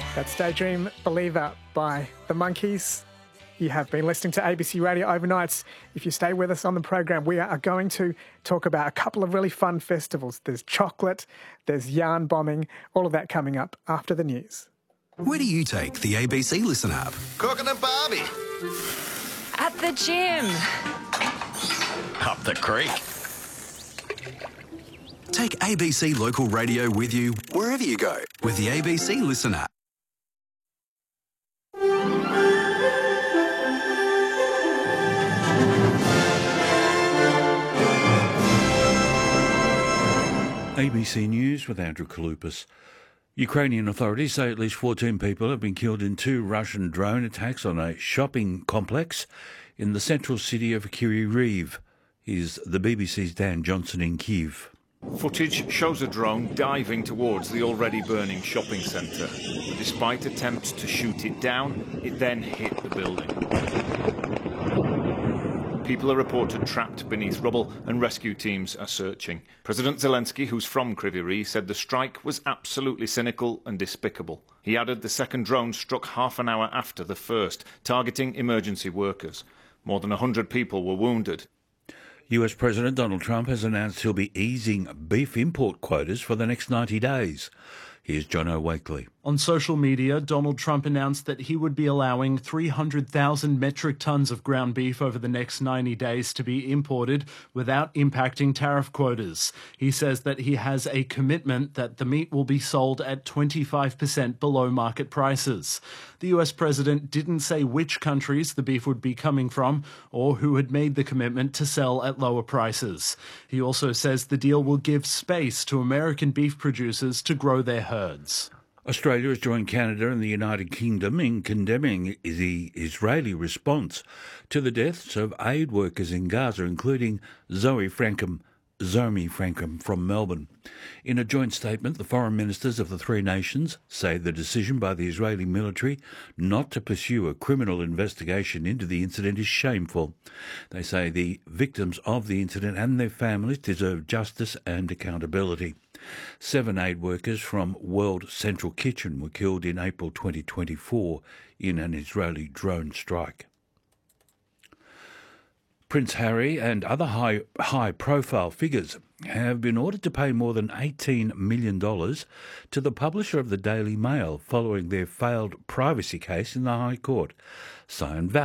That's Daydream Believer by The Monkees. You have been listening to ABC Radio Overnights. If you stay with us on the program, we are going to talk about a couple of really fun festivals. There's chocolate, there's yarn bombing, all of that coming up after the news. Where do you take the ABC Listen app? Cooking and Barbie. At the gym. Up the creek. Take ABC Local Radio with you wherever you go with the ABC Listen app. ABC News with Andrew Kaloupas. Ukrainian authorities say at least 14 people have been killed in 2 Russian drone attacks on a shopping complex in the central city of Kryvyi. Here's the BBC's Dan Johnson in Kyiv. Footage shows a drone diving towards the already burning shopping centre. Despite attempts to shoot it down, it then hit the building. People are reported trapped beneath rubble and rescue teams are searching. President Zelensky, who's from Kryvyi, said the strike was absolutely cynical and despicable. He added the second drone struck half an hour after the first, targeting emergency workers. More than 100 people were wounded. US President Donald Trump has announced he'll be easing beef import quotas for the next 90 days. Here's John O'Wakely. On social media, Donald Trump announced that he would be allowing 300,000 metric tons of ground beef over the next 90 days to be imported without impacting tariff quotas. He says that he has a commitment that the meat will be sold at 25% below market prices. The US president didn't say which countries the beef would be coming from or who had made the commitment to sell at lower prices. He also says the deal will give space to American beef producers to grow their herds. Australia has joined Canada and the United Kingdom in condemning the Israeli response to the deaths of aid workers in Gaza, including Zoe Frankham from Melbourne. In a joint statement, the foreign ministers of the 3 nations say the decision by the Israeli military not to pursue a criminal investigation into the incident is shameful. They say the victims of the incident and their families deserve justice and accountability. 7 aid workers from World Central Kitchen were killed in April 2024 in an Israeli drone strike. Prince Harry and other high-profile figures have been ordered to pay more than $18 million to the publisher of the Daily Mail following their failed privacy case in the High Court. Sion